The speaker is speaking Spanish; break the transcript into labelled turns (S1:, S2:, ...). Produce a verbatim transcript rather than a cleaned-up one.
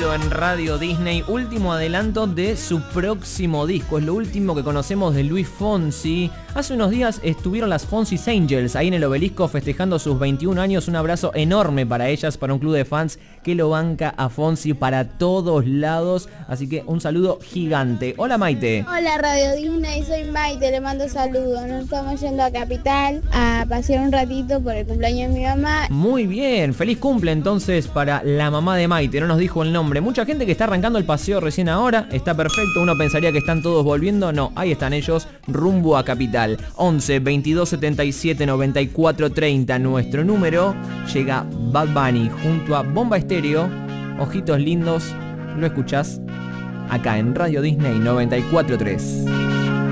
S1: sucedido en Radio Disney. Último adelanto de su próximo disco. Es lo último que conocemos de Luis Fonsi. Hace unos días estuvieron las Fonsi's Angels ahí en el Obelisco festejando sus veintiún años. Un abrazo enorme para ellas, para un club de fans que lo banca a Fonsi para todos lados. Así que un saludo gigante. Hola Maite.
S2: Hola Radio Disney, soy Maite, le mando saludos. Nos estamos yendo a Capital a pasear un ratito por el cumpleaños de mi mamá.
S1: Muy bien, feliz cumple entonces para la mamá de Maite. No nos dijo el nombre. Mucha gente que está arrancando el paseo recién ahora. Está perfecto, uno pensaría que están todos volviendo. No, ahí están ellos rumbo a Capital. once, veintidós, setenta y siete, noventa y cuatro, treinta, nuestro número. Llega Bad Bunny junto a Bomba Estéreo. Ojitos lindos, lo escuchás acá en Radio Disney noventa y cuatro punto tres.